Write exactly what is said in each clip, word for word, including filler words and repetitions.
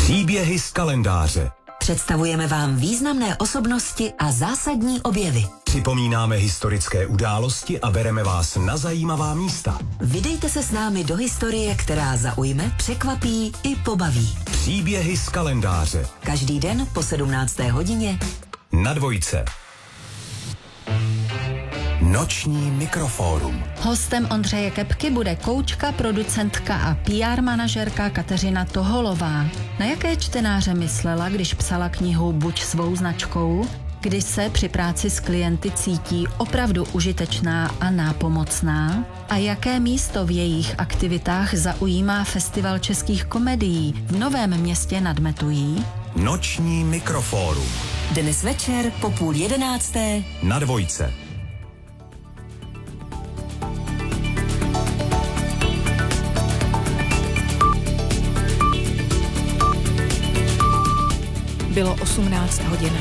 Příběhy z kalendáře. Představujeme vám významné osobnosti a zásadní objevy. Připomínáme historické události a bereme vás na zajímavá místa. Vydejte se s námi do historie, která zaujme, překvapí i pobaví. Příběhy z kalendáře. Každý den po sedmnácté hodině Na Dvojce. Noční mikrofórum. Hostem Ondřeje Kepky bude koučka, producentka a P R manažerka Kateřina Toholová. Na jaké čtenáře myslela, když psala knihu Buď svou značkou? Kdy se při práci s klienty cítí opravdu užitečná a nápomocná? A jaké místo v jejich aktivitách zaujímá Festival českých komedií v Novém Městě nad Metují? Noční mikrofórum. Dnes večer po půl jedenácté Na Dvojce. Bylo osmnáct hodin.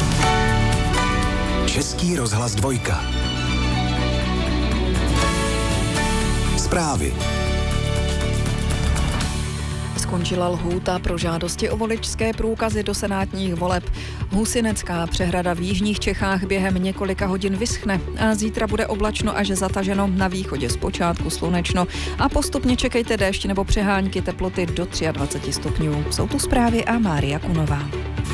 Český rozhlas dvojka. Zprávy. Skončila lhůta pro žádosti o voličské průkazy do senátních voleb. Husinecká přehrada v jižních Čechách během několika hodin vyschne a zítra bude oblačno až zataženo, na východě zpočátku slunečno a postupně čekejte déšť nebo přehánky, teploty do dvacet tři stupňů. Jsou tu zprávy a Mária Kunová.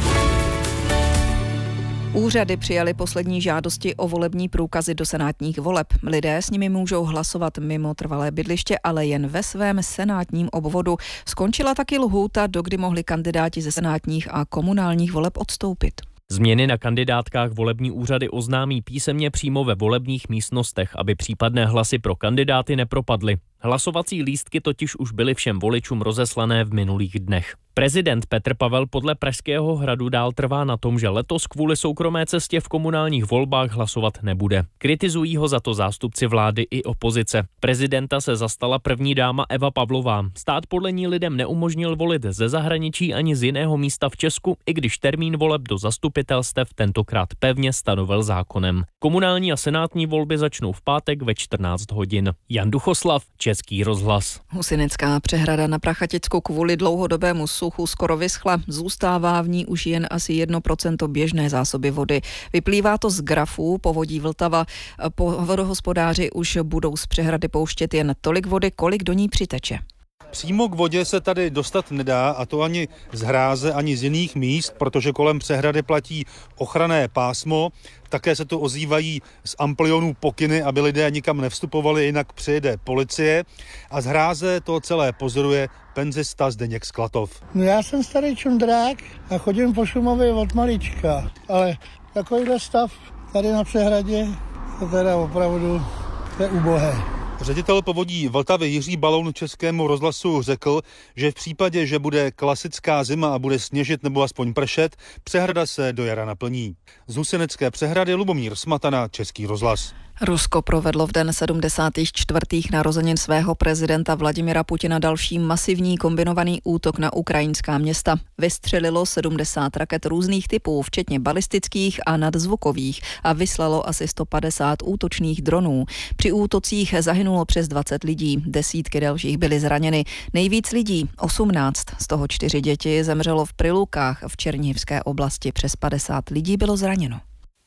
Úřady přijaly poslední žádosti o volební průkazy do senátních voleb. Lidé s nimi můžou hlasovat mimo trvalé bydliště, ale jen ve svém senátním obvodu. Skončila taky lhůta, dokdy mohli kandidáti ze senátních a komunálních voleb odstoupit. Změny na kandidátkách volební úřady oznámí písemně přímo ve volebních místnostech, aby případné hlasy pro kandidáty nepropadly. Hlasovací lístky totiž už byly všem voličům rozeslané v minulých dnech. Prezident Petr Pavel podle Pražského hradu dál trvá na tom, že letos kvůli soukromé cestě v komunálních volbách hlasovat nebude. Kritizují ho za to zástupci vlády i opozice. Prezidenta se zastala první dáma Eva Pavlová. Stát podle ní lidem neumožnil volit ze zahraničí ani z jiného místa v Česku, i když termín voleb do zastupitelstev tentokrát pevně stanovil zákonem. Komunální a senátní volby začnou v pátek ve čtrnáct hodin. Jan Duchoslav, Český rozhlas. Husinecká přehrada na Prachaticku kvůli dlouhodobému suchu skoro vyschla. Zůstává v ní už jen asi jedno procento běžné zásoby vody. Vyplývá to z grafů povodí Vltava. Vodohospodáři už budou z přehrady pouštět jen tolik vody, kolik do ní přiteče. Přímo k vodě se tady dostat nedá, a to ani z hráze, ani z jiných míst, protože kolem přehrady platí ochranné pásmo. Také se tu ozývají z amplionů pokyny, aby lidé nikam nevstupovali, jinak přijede policie. A z hráze to celé pozoruje penzista Zdeněk Sklatov. No já jsem starý čundrák a chodím po Šumavě od malička, ale takovýhle stav tady na přehradě to teda opravdu je ubohé. Ředitel povodí Vltavy Jiří Baloun Českému rozhlasu řekl, že v případě, že bude klasická zima a bude sněžit nebo aspoň pršet, přehrada se do jara naplní. Z Husinecké přehrady Lubomír Smatana, Český rozhlas. Rusko provedlo v den sedmdesátých čtvrtých narozenin svého prezidenta Vladimira Putina další masivní kombinovaný útok na ukrajinská města. Vystřelilo sedmdesát raket různých typů, včetně balistických a nadzvukových, a vyslalo asi sto padesát útočných dronů. Při útocích zahynulo přes dvacet lidí, desítky dalších byly zraněny. Nejvíc lidí, osmnáct, z toho čtyři děti, zemřelo v Prilukách v Černihivské oblasti. Přes padesát lidí bylo zraněno.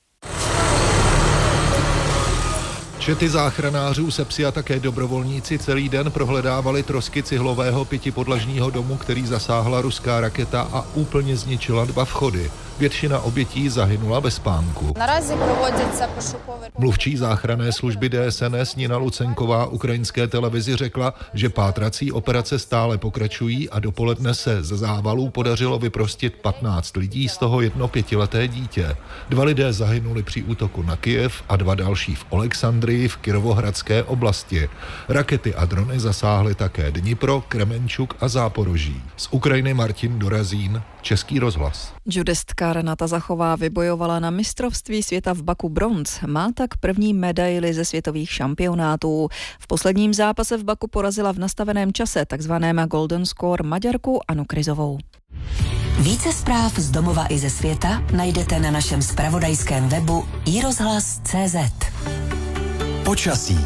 Čety záchranářů, sepsi a také dobrovolníci celý den prohledávali trosky cihlového pětipodlažního domu, který zasáhla ruská raketa a úplně zničila dva vchody. Většina obětí zahynula bez spánku. Mluvčí záchranné služby D S N S Nina Lucenková ukrajinské televizi řekla, že pátrací operace stále pokračují a dopoledne se ze závalů podařilo vyprostit patnáct lidí, z toho jedno pětileté dítě. Dva lidé zahynuli při útoku na Kyjev a dva další v Alexandrii v Kirovohradské oblasti. Rakety a drony zasáhly také Dnipro, Kremenčuk a Záporoží. Z Ukrajiny Martin Dorazín, Český rozhlas. Judistka Renata Zachová vybojovala na mistrovství světa v Baku bronz. Má tak první medaili ze světových šampionátů. V posledním zápase v Baku porazila v nastaveném čase, takzvaném Golden Score, Maďarku Anu Kryzovou. Více zpráv z domova i ze světa najdete na našem zpravodajském webu i rozhlas tečka cé zet. Počasí.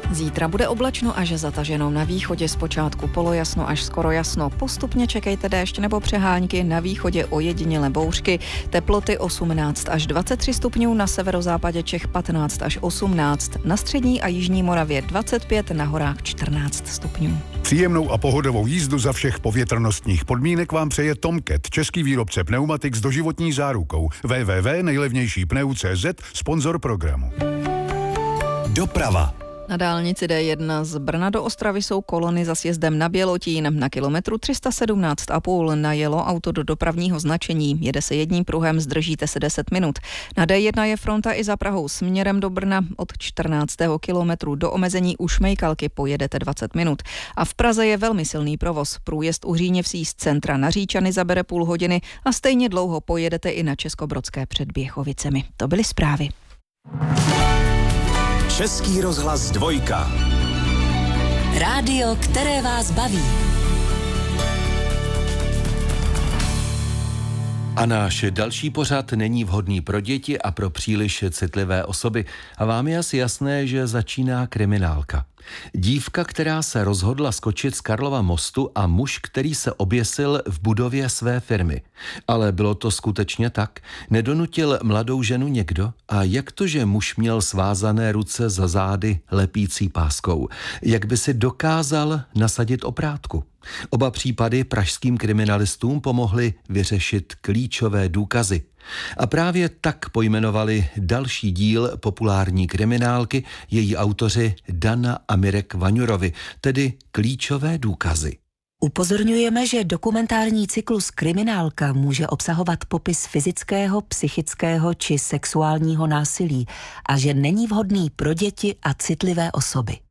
Zítra bude oblačno až zataženo, na východě zpočátku polojasno až skoro jasno. Postupně čekejte déšť nebo přehánky, na východě ojedinělé bouřky. Teploty osmnáct až dvacet tři stupňů, na severozápadě Čech patnáct až osmnáct, na střední a jižní Moravě dvacet pět, na horách čtrnáct stupňů. Příjemnou a pohodovou jízdu za všech povětrnostních podmínek vám přeje Tomcat, český výrobce pneumatik s doživotní zárukou. w w w tečka nejlevnější pneu tečka cé zet, sponzor programu. Doprava. Na dálnici D jedna z Brna do Ostravy jsou kolony za sjezdem na Bělotín. Na kilometru tři sta sedmnáct a půl najelo auto do dopravního značení. Jede se jedním pruhem, zdržíte se deset minut. Na D jedna je fronta i za Prahou směrem do Brna. Od čtrnáctého kilometru do omezení u Šmejkalky pojedete dvacet minut. A v Praze je velmi silný provoz. Průjezd u Hříněvsí z centra na Říčany zabere půl hodiny a stejně dlouho pojedete i na Českobrodské před Běchovicemi. To byly zprávy. Český rozhlas dvojka. Rádio, které vás baví. A náš další pořad není vhodný pro děti a pro příliš citlivé osoby. A vám je asi jasné, že začíná kriminálka. Dívka, která se rozhodla skočit z Karlova mostu a muž, který se oběsil v budově své firmy. Ale bylo to skutečně tak? Nedonutil mladou ženu někdo? A jak to, že muž měl svázané ruce za zády lepící páskou? Jak by si dokázal nasadit oprátku? Oba případy pražským kriminalistům pomohly vyřešit klíčové důkazy. A právě tak pojmenovali další díl populární kriminálky její autoři Dana a Mirek Vaňurovi, tedy Klíčové důkazy. Upozorňujeme, že dokumentární cyklus Kriminálka může obsahovat popis fyzického, psychického či sexuálního násilí a že není vhodný pro děti a citlivé osoby.